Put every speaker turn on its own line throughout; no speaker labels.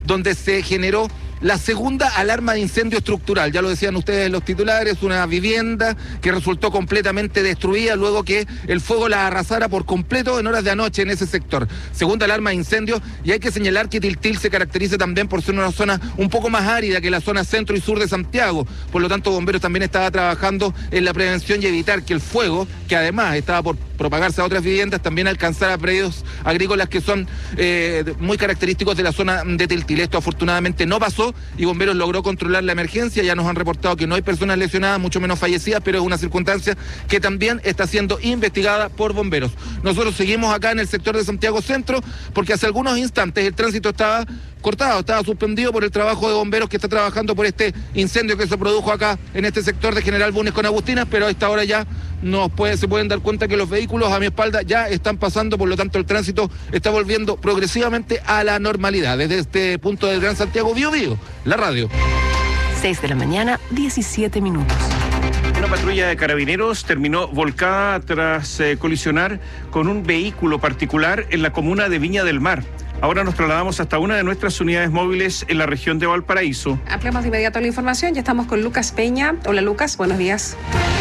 donde se generó la segunda alarma de incendio estructural. Ya lo decían ustedes en los titulares, una vivienda que resultó completamente destruida luego que el fuego la arrasara por completo en horas de anoche en ese sector. Segunda alarma de incendio, y hay que señalar que Tiltil se caracteriza también por ser una zona un poco más árida que la zona centro y sur de Santiago. Por lo tanto, Bomberos también estaba trabajando en la prevención y evitar que el fuego, que además estaba por propagarse a otras viviendas, también alcanzara predios agrícolas que son muy característicos de la zona de Tiltil. Esto afortunadamente no pasó y Bomberos logró controlar la emergencia. Ya nos han reportado que no hay personas lesionadas, mucho menos fallecidas, pero es una circunstancia que también está siendo investigada por Bomberos. Nosotros seguimos acá en el sector de Santiago Centro porque hace algunos instantes el tránsito estaba cortado, estaba suspendido por el trabajo de Bomberos que está trabajando por este incendio que se produjo acá en este sector de General Bulnes con Agustinas, pero a esta hora ya se pueden dar cuenta que los vehículos a mi espalda ya están pasando, por lo tanto el tránsito está volviendo progresivamente a la normalidad. Desde este punto del Gran Santiago, Biobío, la radio.
6 de la mañana, 17 minutos.
Una patrulla de carabineros terminó volcada tras colisionar con un vehículo particular en la comuna de Viña del Mar. Ahora nos trasladamos hasta una de nuestras unidades móviles en la región de Valparaíso.
Ampliamos de inmediato la información. Ya estamos con Lucas Peña. Hola Lucas, buenos días.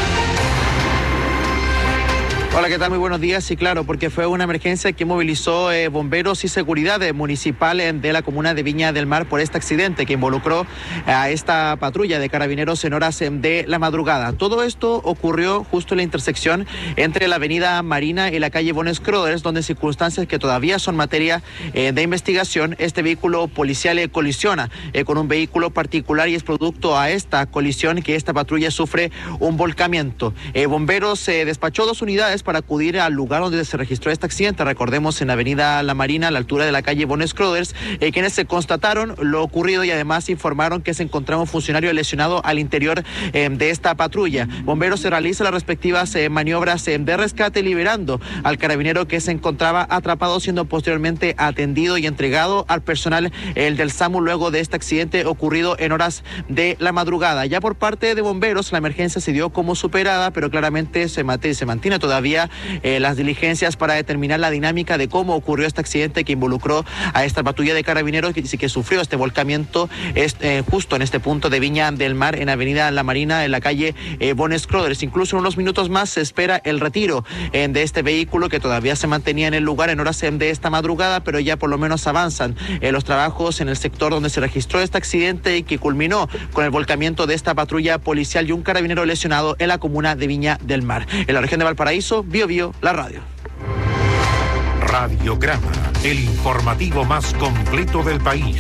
Hola, ¿qué tal? Muy buenos días. Sí, claro, porque fue una emergencia que movilizó bomberos y seguridad municipal de la comuna de Viña del Mar por este accidente que involucró a esta patrulla de carabineros en horas de la madrugada. Todo esto ocurrió justo en la intersección entre la avenida Marina y la calle Bones Crothers, donde circunstancias que todavía son materia de investigación. Este vehículo policial colisiona con un vehículo particular y es producto a esta colisión que esta patrulla sufre un volcamiento. Bomberos despachó 2 unidades para acudir al lugar donde se registró este accidente. Recordemos, en la avenida La Marina, a la altura de la calle Bones Crothers, quienes se constataron lo ocurrido y además informaron que se encontraba un funcionario lesionado al interior de esta patrulla. Bomberos se realizan las respectivas maniobras de rescate, liberando al carabinero que se encontraba atrapado, siendo posteriormente atendido y entregado al personal del SAMU luego de este accidente ocurrido en horas de la madrugada. Ya por parte de Bomberos, la emergencia se dio como superada, pero claramente se mantiene todavía las diligencias para determinar la dinámica de cómo ocurrió este accidente que involucró a esta patrulla de carabineros que sufrió este volcamiento justo en este punto de Viña del Mar, en avenida La Marina, en la calle Bones Crothers. Incluso en unos minutos más se espera el retiro de este vehículo que todavía se mantenía en el lugar en horas de esta madrugada, pero ya por lo menos avanzan los trabajos en el sector donde se registró este accidente y que culminó con el volcamiento de esta patrulla policial y un carabinero lesionado en la comuna de Viña del Mar. En la región de Valparaíso, Biobío, la radio.
Radiograma, el informativo más completo del país.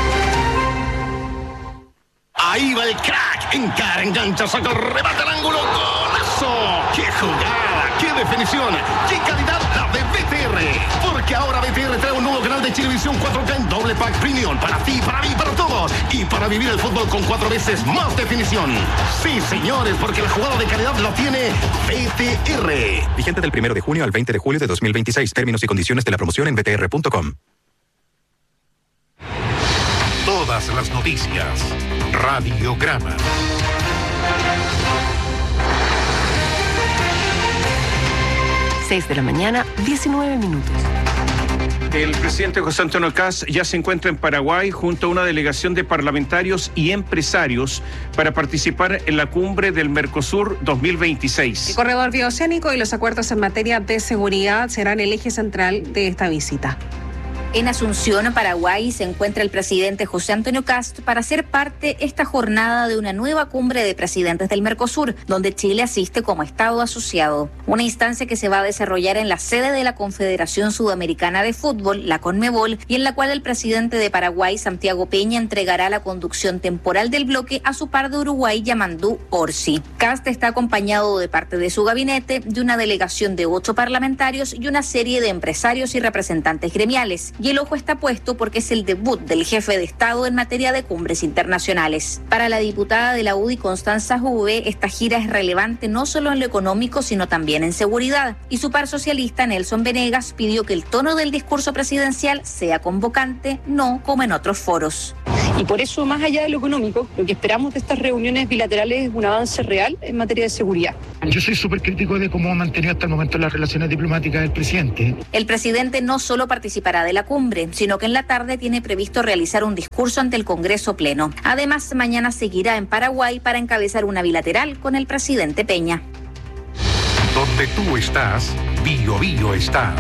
Ahí va el crack, encara, engancha, saca, remata el ángulo, ¡golazo! ¡Qué jugada! ¡Qué definición! ¡Qué calidad la de BTR! Porque ahora BTR trae un nuevo canal de Chilevisión 4K en doble pack premium para ti, para mí, para todos. Y para vivir el fútbol con 4 veces más definición. Sí, señores, porque la jugada de calidad la tiene BTR.
Vigente del 1 de junio al 20 de julio de 2026. Términos y condiciones de la promoción en btr.com.
Todas las noticias. Radiograma.
Seis de la mañana, 19 minutos.
El presidente José Antonio Kast ya se encuentra en Paraguay junto a una delegación de parlamentarios y empresarios para participar en la cumbre del Mercosur 2026.
El corredor bioceánico y los acuerdos en materia de seguridad serán el eje central de esta visita.
En Asunción, Paraguay, se encuentra el presidente José Antonio Kast para ser parte esta jornada de una nueva cumbre de presidentes del Mercosur, donde Chile asiste como Estado asociado. Una instancia que se va a desarrollar en la sede de la Confederación Sudamericana de Fútbol, la CONMEBOL, y en la cual el presidente de Paraguay, Santiago Peña, entregará la conducción temporal del bloque a su par de Uruguay, Yamandú Orsi. Kast está acompañado de parte de su gabinete, de una delegación de 8 parlamentarios y una serie de empresarios y representantes gremiales. Y el ojo está puesto porque es el debut del jefe de Estado en materia de cumbres internacionales. Para la diputada de la UDI, Constanza Juve, esta gira es relevante no solo en lo económico, sino también en seguridad. Y su par socialista, Nelson Venegas, pidió que el tono del discurso presidencial sea convocante, no como en otros foros.
Y por eso, más allá de lo económico, lo que esperamos de estas reuniones bilaterales es un avance real en materia de seguridad.
Yo soy súper crítico de cómo ha mantenido hasta el momento las relaciones diplomáticas del presidente.
El presidente no solo participará de la cumbre, sino que en la tarde tiene previsto realizar un discurso ante el Congreso Pleno. Además, mañana seguirá en Paraguay para encabezar una bilateral con el presidente Peña.
Donde tú estás, Bio Bio está.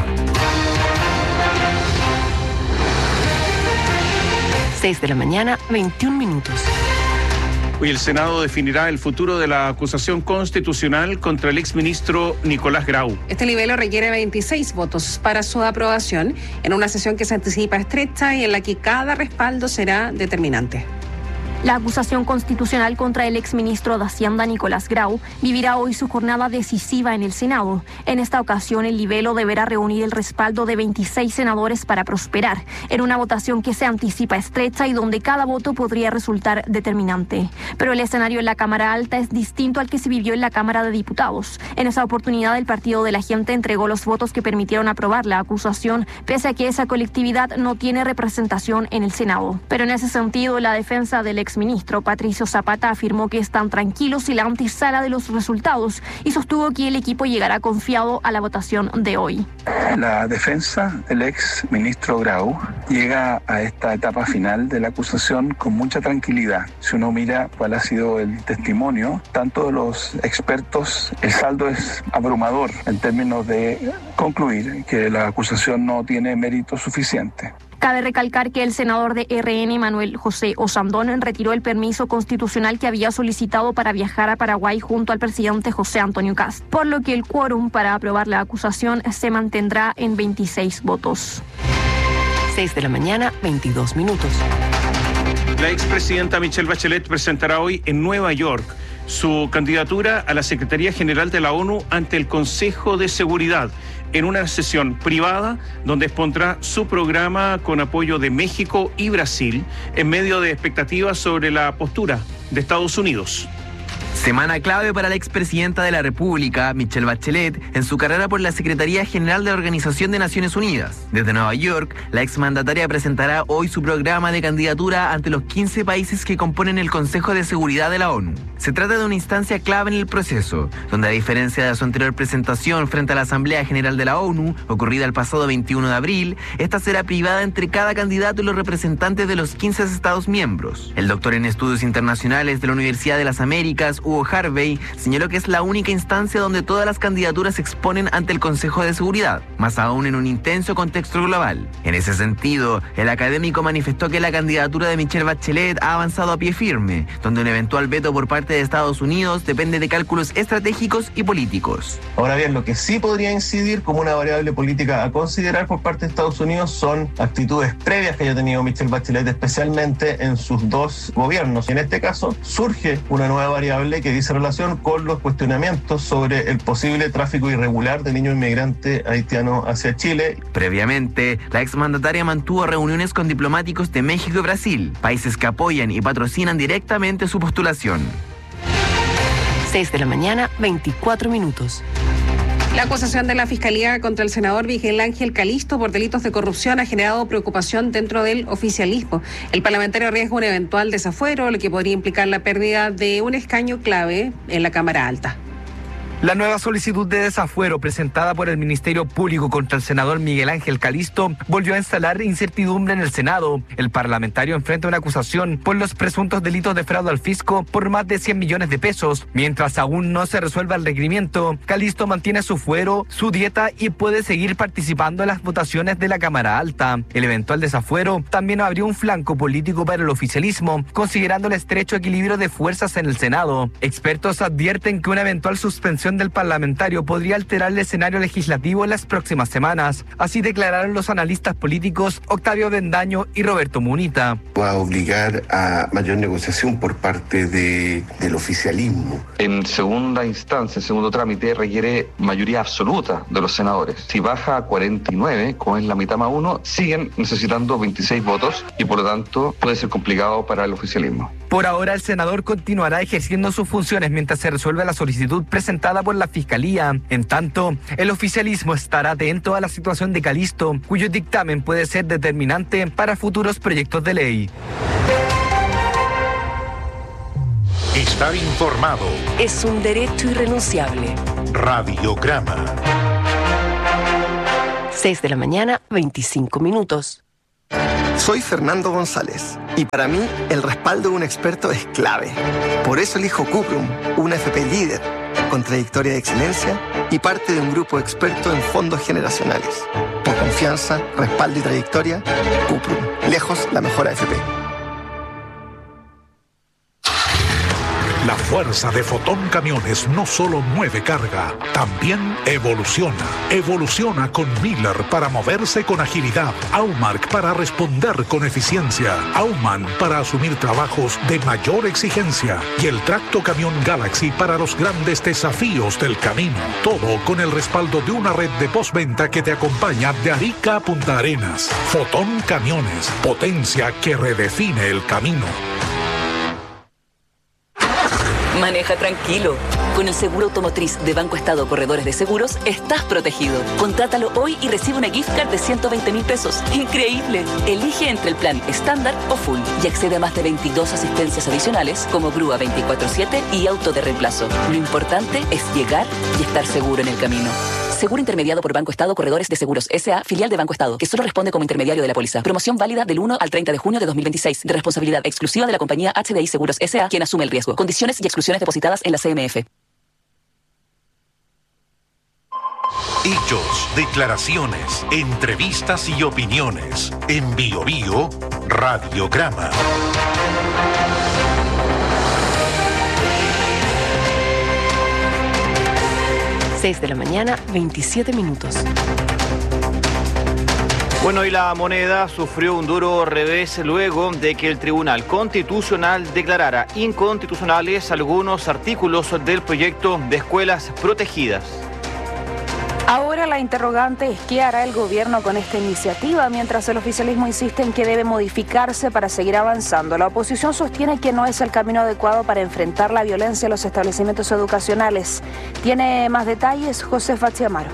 6 de la mañana, 21 minutos.
Hoy el Senado definirá el futuro de la acusación constitucional contra el exministro Nicolás Grau.
Este libelo requiere 26 votos para su aprobación en una sesión que se anticipa estrecha y en la que cada respaldo será determinante.
La acusación constitucional contra el exministro de Hacienda Nicolás Grau vivirá hoy su jornada decisiva en el Senado. En esta ocasión, el libelo deberá reunir el respaldo de 26 senadores para prosperar, en una votación que se anticipa estrecha y donde cada voto podría resultar determinante. Pero el escenario en la Cámara Alta es distinto al que se vivió en la Cámara de Diputados. En esa oportunidad, el Partido de la Gente entregó los votos que permitieron aprobar la acusación, pese a que esa colectividad no tiene representación en el Senado. Pero en ese sentido, la defensa del exministro Patricio Zapata afirmó que están tranquilos y la antesala de los resultados y sostuvo que el equipo llegará confiado a la votación de hoy.
La defensa del ex ministro Grau llega a esta etapa final de la acusación con mucha tranquilidad. Si uno mira cuál ha sido el testimonio, tanto de los expertos, el saldo es abrumador en términos de concluir que la acusación no tiene mérito suficiente.
Cabe recalcar que el senador de RN, Manuel José Osandón, retiró el permiso constitucional que había solicitado para viajar a Paraguay junto al presidente José Antonio Kast, por lo que el quórum para aprobar la acusación se mantendrá en 26 votos.
6 de la mañana, 22 minutos.
La expresidenta Michelle Bachelet presentará hoy en Nueva York su candidatura a la Secretaría General de la ONU ante el Consejo de Seguridad, en una sesión privada donde expondrá su programa con apoyo de México y Brasil en medio de expectativas sobre la postura de Estados Unidos.
Semana clave para la expresidenta de la República, Michelle Bachelet, en su carrera por la Secretaría General de la Organización de Naciones Unidas. Desde Nueva York, la exmandataria presentará hoy su programa de candidatura ante los 15 países que componen el Consejo de Seguridad de la ONU. Se trata de una instancia clave en el proceso, donde a diferencia de su anterior presentación frente a la Asamblea General de la ONU, ocurrida el pasado 21 de abril, esta será privada entre cada candidato y los representantes de los 15 Estados miembros. El doctor en estudios internacionales de la Universidad de las Américas, Hugo Harvey, señaló que es la única instancia donde todas las candidaturas se exponen ante el Consejo de Seguridad, más aún en un intenso contexto global. En ese sentido, el académico manifestó que la candidatura de Michelle Bachelet ha avanzado a pie firme, donde un eventual veto por parte de Estados Unidos depende de cálculos estratégicos y políticos.
Ahora bien, lo que sí podría incidir como una variable política a considerar por parte de Estados Unidos son actitudes previas que haya tenido Michelle Bachelet, especialmente en sus dos gobiernos. En este caso, surge una nueva variable que dice relación con los cuestionamientos sobre el posible tráfico irregular de niños inmigrantes haitianos hacia Chile.
Previamente, la exmandataria mantuvo reuniones con diplomáticos de México y Brasil, países que apoyan y patrocinan directamente su postulación.
6 de la mañana, 24 minutos.
La acusación de la Fiscalía contra el senador Miguel Ángel Calisto por delitos de corrupción ha generado preocupación dentro del oficialismo. El parlamentario arriesga un eventual desafuero, lo que podría implicar la pérdida de un escaño clave en la Cámara Alta.
La nueva solicitud de desafuero presentada por el Ministerio Público contra el senador Miguel Ángel Calisto volvió a instalar incertidumbre en el Senado. El parlamentario enfrenta una acusación por los presuntos delitos de fraude al fisco por más de 100 millones de pesos. Mientras aún no se resuelva el requerimiento, Calisto mantiene su fuero, su dieta y puede seguir participando en las votaciones de la Cámara Alta. El eventual desafuero también abrió un flanco político para el oficialismo, considerando el estrecho equilibrio de fuerzas en el Senado. Expertos advierten que una eventual suspensión del parlamentario podría alterar el escenario legislativo en las próximas semanas. Así declararon los analistas políticos Octavio Bendaño y Roberto Munita.
Va a obligar a mayor negociación por parte del oficialismo.
En segunda instancia, en segundo trámite, requiere mayoría absoluta de los senadores. Si baja a 49, como es la mitad más uno, siguen necesitando 26 votos y por lo tanto puede ser complicado para el oficialismo.
Por ahora, el senador continuará ejerciendo sus funciones mientras se resuelve la solicitud presentada por la Fiscalía. En tanto, el oficialismo estará atento a la situación de Calisto, cuyo dictamen puede ser determinante para futuros proyectos de ley.
Estar informado.
Es un derecho irrenunciable.
Radiograma.
6 de la mañana, 25 minutos.
Soy Fernando González y para mí el respaldo de un experto es clave. Por eso elijo Cuprum, una FP líder, con trayectoria de excelencia y parte de un grupo experto en fondos generacionales. Por confianza, respaldo y trayectoria, Cuprum, lejos la mejor AFP.
La fuerza de Fotón Camiones no solo mueve carga, también evoluciona. Evoluciona con Miller para moverse con agilidad, Aumark para responder con eficiencia, Aumann para asumir trabajos de mayor exigencia y el Tracto Camión Galaxy para los grandes desafíos del camino. Todo con el respaldo de una red de postventa que te acompaña de Arica a Punta Arenas. Fotón Camiones, potencia que redefine el camino.
Maneja tranquilo. Con el seguro automotriz de Banco Estado Corredores de Seguros, estás protegido. Contrátalo hoy y recibe una gift card de 120.000 pesos. ¡Increíble! Elige entre el plan estándar o full y accede a más de 22 asistencias adicionales como grúa 24/7 y auto de reemplazo. Lo importante es llegar y estar seguro en el camino. Seguro intermediado por Banco Estado Corredores de Seguros S.A., filial de Banco Estado, que solo responde como intermediario de la póliza. Promoción válida del 1 al 30 de junio de 2026, de responsabilidad exclusiva de la compañía HDI Seguros S.A., quien asume el riesgo. Condiciones y exclusiones depositadas en la CMF.
Hechos, declaraciones, entrevistas y opiniones. En Bio Bio, Radiograma.
6 de la mañana, 27 minutos.
Bueno, y la moneda sufrió un duro revés luego de que el Tribunal Constitucional declarara inconstitucionales algunos artículos del proyecto de escuelas protegidas.
Ahora la interrogante es qué hará el gobierno con esta iniciativa, mientras el oficialismo insiste en que debe modificarse para seguir avanzando. La oposición sostiene que no es el camino adecuado para enfrentar la violencia en los establecimientos educacionales. Tiene más detalles José Fachiamaro.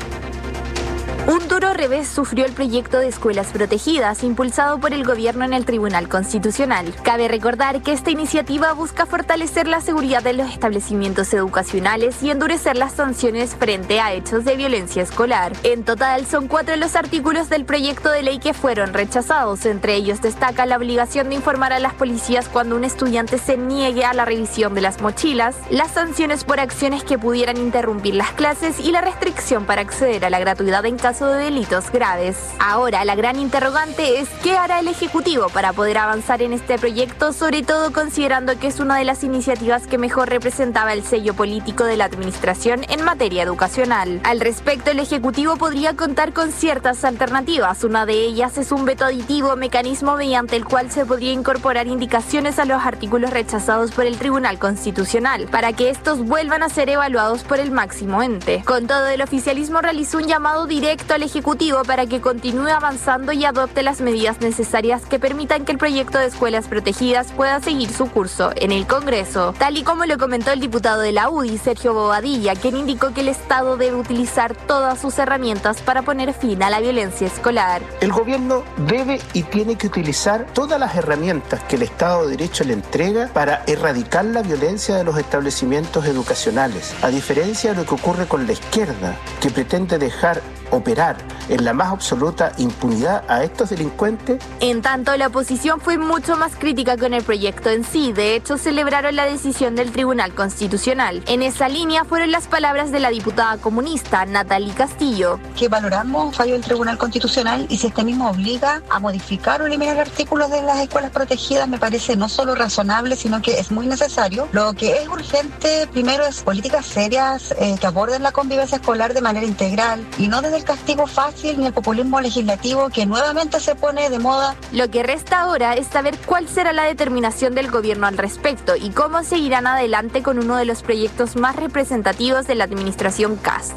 Un duro revés sufrió el proyecto de escuelas protegidas impulsado por el gobierno en el Tribunal Constitucional. Cabe recordar que esta iniciativa busca fortalecer la seguridad de los establecimientos educacionales y endurecer las sanciones frente a hechos de violencia escolar. En total son 4 los artículos del proyecto de ley que fueron rechazados. Entre ellos destaca la obligación de informar a las policías cuando un estudiante se niegue a la revisión de las mochilas, las sanciones por acciones que pudieran interrumpir las clases y la restricción para acceder a la gratuidad en caso de delitos graves. Ahora, la gran interrogante es ¿qué hará el Ejecutivo para poder avanzar en este proyecto, sobre todo considerando que es una de las iniciativas que mejor representaba el sello político de la administración en materia educacional? Al respecto, el Ejecutivo podría contar con ciertas alternativas. Una de ellas es un veto aditivo, mecanismo mediante el cual se podría incorporar indicaciones a los artículos rechazados por el Tribunal Constitucional, para que estos vuelvan a ser evaluados por el máximo ente. Con todo, el oficialismo realizó un llamado directo al Ejecutivo para que continúe avanzando y adopte las medidas necesarias que permitan que el proyecto de escuelas protegidas pueda seguir su curso en el Congreso, tal y como lo comentó el diputado de la UDI, Sergio Bobadilla, quien indicó que el Estado debe utilizar todas sus herramientas para poner fin a la violencia escolar.
El gobierno debe y tiene que utilizar todas las herramientas que el Estado de Derecho le entrega para erradicar la violencia de los establecimientos educacionales, a diferencia de lo que ocurre con la izquierda, que pretende dejar operar en la más absoluta impunidad a estos delincuentes.
En tanto, la oposición fue mucho más crítica con el proyecto en sí. De hecho, celebraron la decisión del Tribunal Constitucional. En esa línea fueron las palabras de la diputada comunista Natalie Castillo.
Que valoramos fallo del Tribunal Constitucional y si este mismo obliga a modificar o eliminar artículos de las escuelas protegidas, me parece no solo razonable, sino que es muy necesario. Lo que es urgente primero es políticas serias que aborden la convivencia escolar de manera integral y no desde el castigo fácil ni el populismo legislativo que nuevamente se pone de moda.
Lo que resta ahora es saber cuál será la determinación del gobierno al respecto y cómo seguirán adelante con uno de los proyectos más representativos de la administración Kast.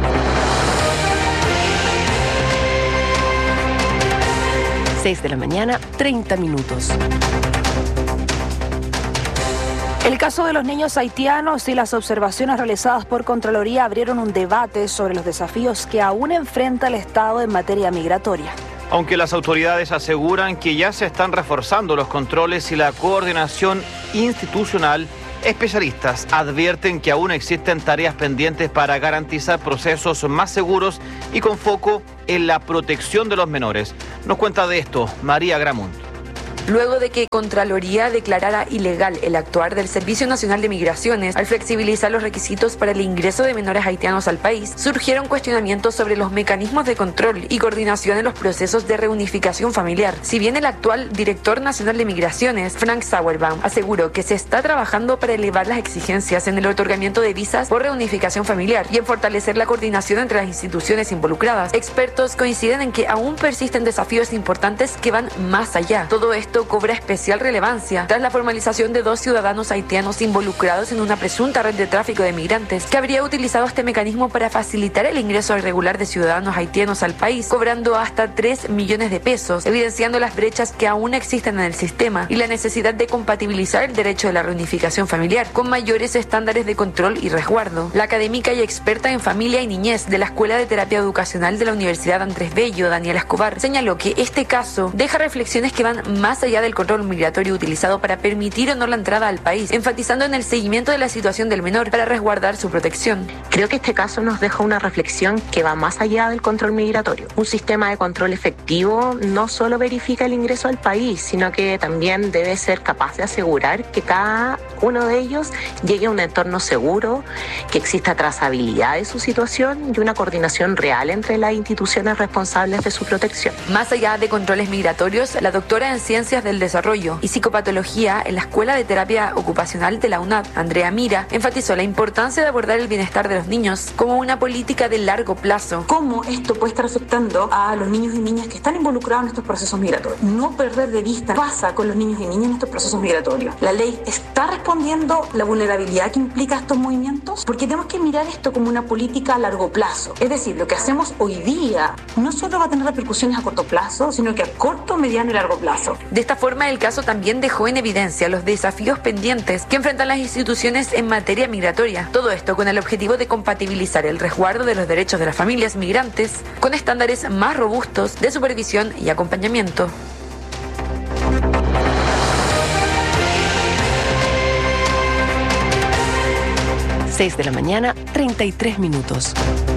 Seis de la mañana, 30 minutos.
El caso de los niños haitianos y las observaciones realizadas por Contraloría abrieron un debate sobre los desafíos que aún enfrenta el Estado en materia migratoria.
Aunque las autoridades aseguran que ya se están reforzando los controles y la coordinación institucional, Especialistas advierten que aún existen tareas pendientes para garantizar procesos más seguros y con foco en la protección de los menores. Nos cuenta de esto María Gramunt.
Luego de que Contraloría declarara ilegal el actuar del Servicio Nacional de Migraciones al flexibilizar los requisitos para el ingreso de menores haitianos al país, surgieron cuestionamientos sobre los mecanismos de control y coordinación en los procesos de reunificación familiar. Si bien el actual Director Nacional de Migraciones, Frank Sauerbaum, aseguró que se está trabajando para elevar las exigencias en el otorgamiento de visas por reunificación familiar y en fortalecer la coordinación entre las instituciones involucradas, expertos coinciden en que aún persisten desafíos importantes que van más allá. Todo esto cobra especial relevancia tras la formalización de 2 ciudadanos haitianos involucrados en una presunta red de tráfico de migrantes que habría utilizado este mecanismo para facilitar el ingreso irregular de ciudadanos haitianos al país, cobrando hasta 3 millones de pesos, evidenciando las brechas que aún existen en el sistema y la necesidad de compatibilizar el derecho de la reunificación familiar con mayores estándares de control y resguardo. La académica y experta en familia y niñez de la Escuela de Terapia Educacional de la Universidad Andrés Bello, Daniela Escobar, señaló que este caso deja reflexiones que van más allá del control migratorio utilizado para permitir o no la entrada al país, enfatizando en el seguimiento de la situación del menor para resguardar su protección.
Creo que este caso nos deja una reflexión que va más allá del control migratorio. Un sistema de control efectivo no solo verifica el ingreso al país, sino que también debe ser capaz de asegurar que cada uno de ellos llegue a un entorno seguro, que exista trazabilidad de su situación y una coordinación real entre las instituciones responsables de su protección.
Más allá de controles migratorios, la doctora en Ciencias del Desarrollo y Psicopatología en la Escuela de Terapia Ocupacional de la UNAP, Andrea Mira, enfatizó la importancia de abordar el bienestar de los niños como una política de largo plazo.
¿Cómo esto puede estar afectando a los niños y niñas que están involucrados en estos procesos migratorios? No perder de vista qué pasa con los niños y niñas en estos procesos migratorios. La ley está respondiendo la vulnerabilidad que implica estos movimientos, porque tenemos que mirar esto como una política a largo plazo. Es decir, lo que hacemos hoy día no solo va a tener repercusiones a corto plazo, sino que a corto, mediano y largo plazo.
De esta forma, el caso también dejó en evidencia los desafíos pendientes que enfrentan las instituciones en materia migratoria. Todo esto con el objetivo de compatibilizar el resguardo de los derechos de las familias migrantes con estándares más robustos de supervisión y acompañamiento.
De la mañana, 33 minutos.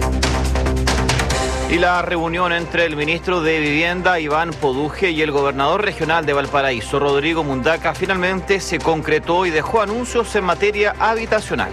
Y la reunión entre el ministro de Vivienda, Iván Poduje, y el gobernador regional de Valparaíso, Rodrigo Mundaca, finalmente se concretó y dejó anuncios en materia habitacional.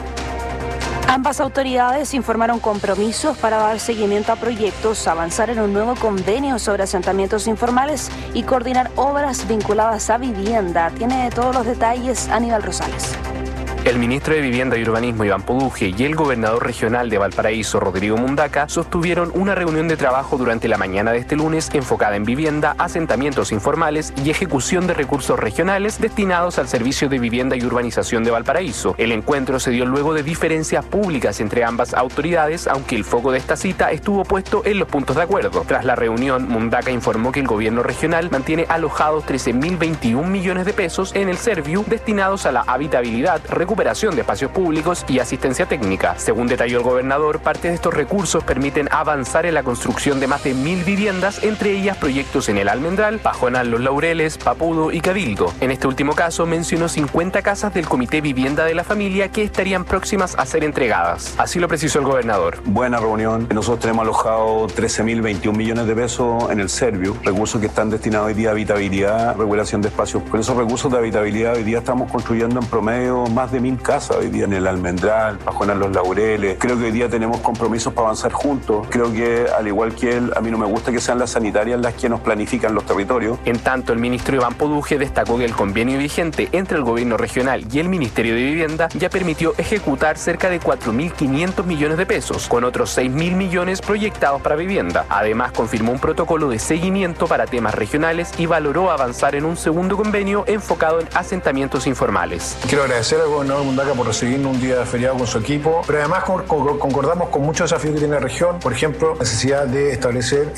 Ambas autoridades informaron compromisos para dar seguimiento a proyectos, avanzar en un nuevo convenio sobre asentamientos informales y coordinar obras vinculadas a vivienda. Tiene todos los detalles Aníbal Rosales.
El ministro de Vivienda y Urbanismo, Iván Poduje, y el gobernador regional de Valparaíso, Rodrigo Mundaca, sostuvieron una reunión de trabajo durante la mañana de este lunes enfocada en vivienda, asentamientos informales y ejecución de recursos regionales destinados al Servicio de Vivienda y Urbanización de Valparaíso. El encuentro se dio luego de diferencias públicas entre ambas autoridades, aunque el foco de esta cita estuvo puesto en los puntos de acuerdo. Tras la reunión, Mundaca informó que el gobierno regional mantiene alojados 13.021 millones de pesos en el Serviu destinados a la habitabilidad, recuperación de espacios públicos y asistencia técnica. Según detalló el gobernador, parte de estos recursos permiten avanzar en la construcción de más de 1.000 viviendas, entre ellas proyectos en El Almendral, Pajonal Los Laureles, Papudo y Cabildo. En este último caso mencionó 50 casas del Comité Vivienda de la Familia que estarían próximas a ser entregadas. Así lo precisó el gobernador.
Buena reunión. Nosotros tenemos alojado 13.021 millones de pesos en el Serviu, recursos que están destinados hoy día a habitabilidad, regulación de espacios. Con esos recursos de habitabilidad hoy día estamos construyendo en promedio más de 1.000 casas hoy día en El Almendral, Pajonal Los Laureles. Creo que hoy día tenemos compromisos para avanzar juntos. Creo que, al igual que él, a mí no me gusta que sean las sanitarias las que nos planifican los territorios.
En tanto, el ministro Iván Poduje destacó que el convenio vigente entre el gobierno regional y el Ministerio de Vivienda ya permitió ejecutar cerca de 4.500 millones de pesos, con otros 6.000 millones proyectados para vivienda. Además, confirmó un protocolo de seguimiento para temas regionales y valoró avanzar en un segundo convenio enfocado en asentamientos informales.
Quiero agradecer al gobernador Mundaca por recibirnos un día feriado con su equipo, pero además concordamos con muchos desafíos que tiene la región, por ejemplo, la necesidad de establecer,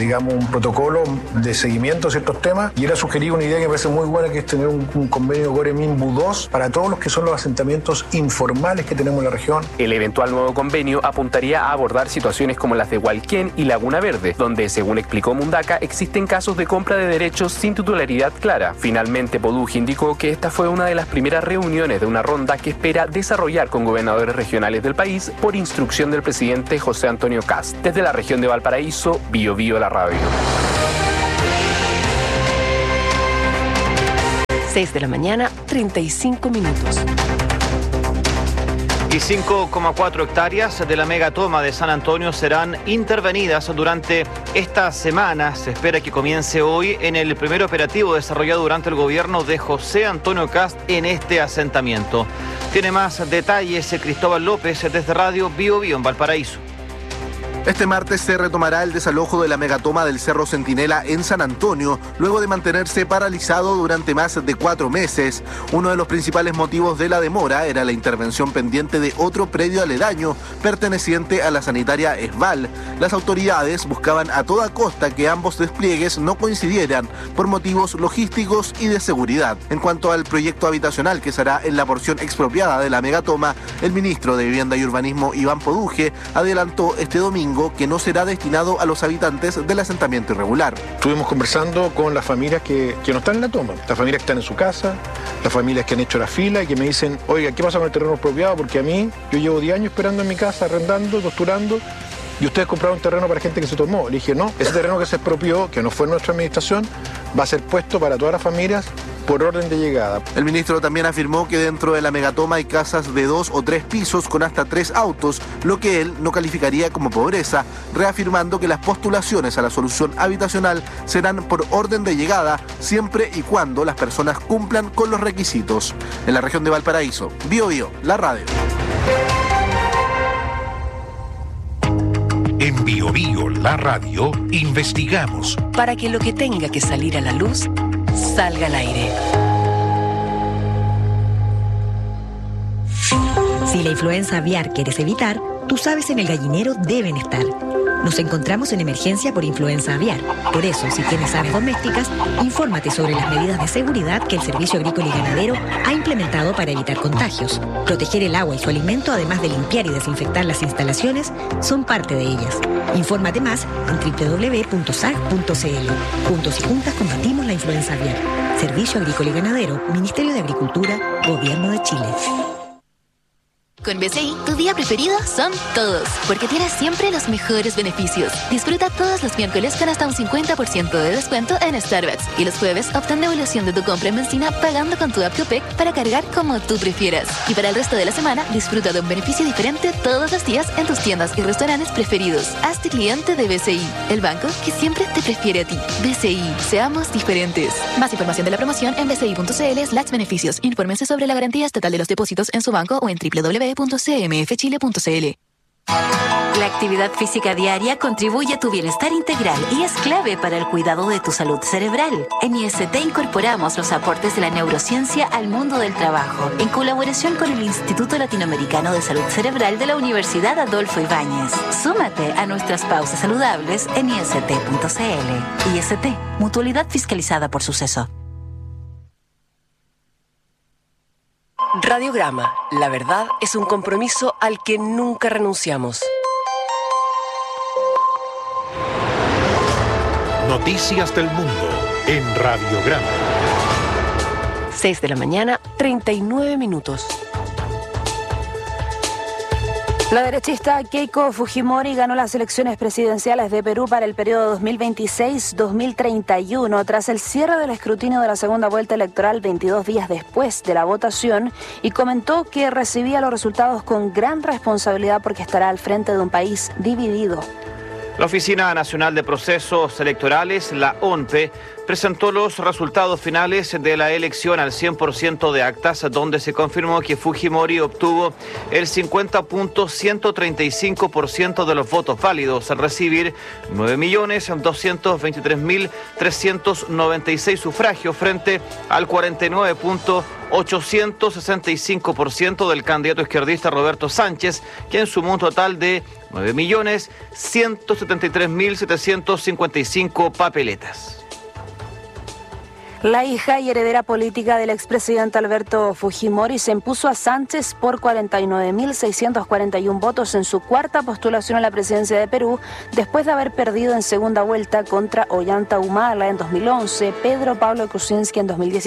un protocolo de seguimiento a ciertos temas, y él ha sugerido una idea que me parece muy buena, que es tener un convenio Goremimbu 2 para todos los que son los asentamientos informales que tenemos en la región.
El eventual nuevo convenio apuntaría a abordar situaciones como las de Hualquén y Laguna Verde, donde, según explicó Mundaca, existen casos de compra de derechos sin titularidad clara. Finalmente, Poduje indicó que esta fue una de las primeras reuniones de una ronda agenda que espera desarrollar con gobernadores regionales del país por instrucción del presidente José Antonio Kast. Desde la región de Valparaíso, Bio Bio la radio.
6 de la mañana, 35 minutos.
Y 5,4 hectáreas de la megatoma de San Antonio serán intervenidas durante esta semana. Se espera que comience hoy en el primer operativo desarrollado durante el gobierno de José Antonio Kast en este asentamiento. Tiene más detalles Cristóbal López desde Radio Bio Bio en Valparaíso.
Este martes se retomará el desalojo de la megatoma del Cerro Centinela en San Antonio, luego de mantenerse paralizado durante más de 4 meses. Uno de los principales motivos de la demora era la intervención pendiente de otro predio aledaño, perteneciente a la sanitaria Esval. Las autoridades buscaban a toda costa que ambos despliegues no coincidieran por motivos logísticos y de seguridad. En cuanto al proyecto habitacional que será en la porción expropiada de la megatoma, el ministro de Vivienda y Urbanismo, Iván Poduje, adelantó este domingo que no será destinado a los habitantes del asentamiento irregular.
Estuvimos conversando con las familias que no están en la toma, las familias que están en su casa, las familias que han hecho la fila y que me dicen, oiga, ¿qué pasa con el terreno expropiado? Porque a mí, yo llevo 10 años esperando en mi casa, arrendando, costurando, y ustedes compraron terreno para gente que se tomó. Le dije, no, ese terreno que se expropió, que no fue nuestra administración, va a ser puesto para todas las familias por orden de llegada.
El ministro también afirmó que dentro de la megatoma hay casas de 2 o 3 pisos con hasta 3 autos, lo que él no calificaría como pobreza, reafirmando que las postulaciones a la solución habitacional serán por orden de llegada siempre y cuando las personas cumplan con los requisitos. En la región de Valparaíso, Bio Bio, la radio.
En Bio Bio, la radio, investigamos
para que lo que tenga que salir a la luz salga al aire.
Si la influenza aviar quieres evitar, tus aves en el gallinero deben estar. Nos encontramos en emergencia por influenza aviar. Por eso, si tienes aves domésticas, infórmate sobre las medidas de seguridad que el Servicio Agrícola y Ganadero ha implementado para evitar contagios. Proteger el agua y su alimento, además de limpiar y desinfectar las instalaciones, son parte de ellas. Infórmate más en www.sag.cl. Juntos y juntas combatimos la influenza aviar. Servicio Agrícola y Ganadero, Ministerio de Agricultura, Gobierno de Chile.
Con BCI, tu día preferido son todos, porque tienes siempre los mejores beneficios. Disfruta todos los miércoles con hasta un 50% de descuento en Starbucks. Y los jueves, obtén devolución de tu compra en benzina pagando con tu app Copec para cargar como tú prefieras. Y para el resto de la semana, disfruta de un beneficio diferente todos los días en tus tiendas y restaurantes preferidos. Hazte cliente de BCI, el banco que siempre te prefiere a ti. BCI, seamos diferentes. Más información de la promoción en bci.cl/beneficios. Infórmense sobre la garantía estatal de los depósitos en su banco o en www.cmfchile.cl.
La actividad física diaria contribuye a tu bienestar integral y es clave para el cuidado de tu salud cerebral. En IST incorporamos los aportes de la neurociencia al mundo del trabajo, en colaboración con el Instituto Latinoamericano de Salud Cerebral de la Universidad Adolfo Ibáñez. Súmate a nuestras pausas saludables en ist.cl. IST, mutualidad fiscalizada por Suceso.
Radiograma. La verdad es un compromiso al que nunca renunciamos.
Noticias del mundo en Radiograma.
6 de la mañana, 39 minutos.
La derechista Keiko Fujimori ganó las elecciones presidenciales de Perú para el periodo 2026-2031 tras el cierre del escrutinio de la segunda vuelta electoral 22 días después de la votación y comentó que recibía los resultados con gran responsabilidad porque estará al frente de un país dividido.
La Oficina Nacional de Procesos Electorales, la ONPE, presentó los resultados finales de la elección al 100% de actas, donde se confirmó que Fujimori obtuvo el 50.135% de los votos válidos, al recibir 9.223.396 sufragios frente al 49.865% del candidato izquierdista Roberto Sánchez, quien sumó un total de 9.173.755 papeletas.
La hija y heredera política del expresidente Alberto Fujimori se impuso a Sánchez por 49.641 votos en su cuarta postulación a la presidencia de Perú, después de haber perdido en segunda vuelta contra Ollanta Humala en 2011, Pedro Pablo Kuczynski en 2017.